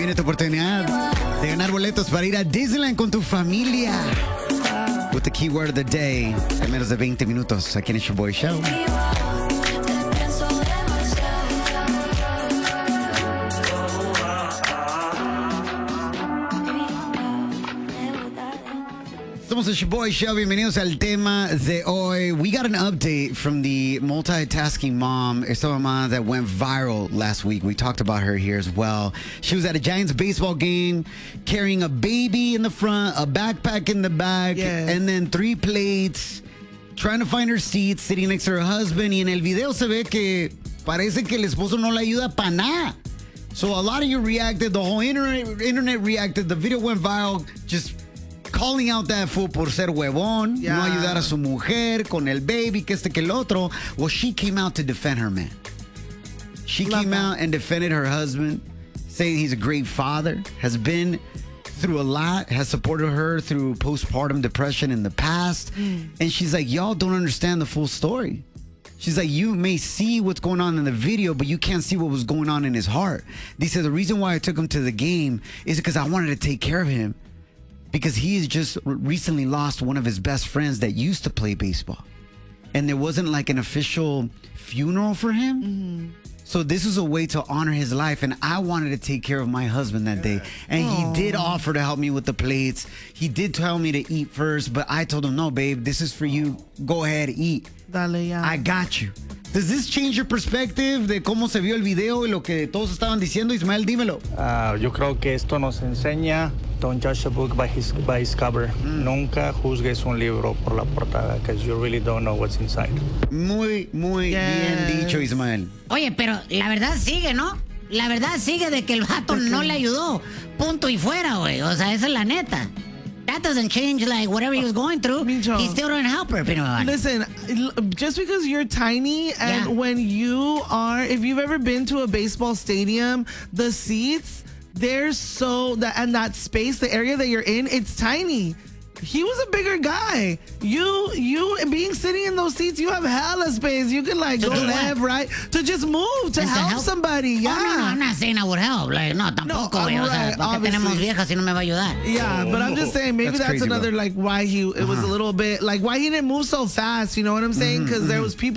viene tu oportunidad de ganar boletos para ir a Disneyland con tu familia. With the keyword of the day, en menos de 20 minutos, aquí en It's Your Boy Show. Somos It's Your Boy Show. Bienvenidos al tema de hoy. We got an update from the multitasking mom, esta mamá that went viral last week. We talked about her here as well. She was at a Giants baseball game carrying a baby in the front, a backpack in the back, and then 3 plates, trying to find her seat, sitting next to her husband. Y en el video se ve que parece que el esposo no la ayuda para nada. So a lot of you reacted. The whole internet reacted. The video went viral. Just calling out that fool por ser huevón, no ayudar a su mujer con el baby, que este que el otro. Well, she came out to defend her man. She came out and defended her husband, saying he's a great father, has been through a lot, has supported her through postpartum depression in the past. And she's like, y'all don't understand the full story. She's like, you may see what's going on in the video, but you can't see what was going on in his heart. They said the reason why I took him to the game is because I wanted to take care of him. Because he has just recently lost one of his best friends that used to play baseball. And there wasn't like an official funeral for him. So this was a way to honor his life. And I wanted to take care of my husband that day. And he did offer to help me with the plates. He did tell me to eat first. But I told him, no, babe, this is for you. Go ahead, eat. Dale, ya. I got you. Does this change your perspective de cómo se vio el video y lo que todos estaban diciendo? Ismael, dímelo. Yo creo que esto nos enseña, don't judge a book by its cover. Nunca juzgues un libro por la portada, because you really don't know what's inside. Muy bien dicho, Ismael. Oye, pero la verdad sigue, ¿no? La verdad sigue de que el vato no le ayudó. Punto y fuera, güey. O sea, esa es la neta. That doesn't change, like, whatever he was going through. He still didn't help her. Listen, just because you're tiny and when you are, if you've ever been to a baseball stadium, the seats, they're and that space, the area that you're in, it's tiny. He was a bigger guy. You being sitting in those seats, you have hella space. You can like go left, right, to just move, to help somebody. Yeah. Oh, no, I'm not saying I would help. Like, no, tampoco, güey. O sea, ¿por qué tenemos viejas si no me va a ayudar? Yeah, but I'm just saying, maybe that's another, like, why it was a little bit, like, why he didn't move so fast, you know what I'm saying? Because there was people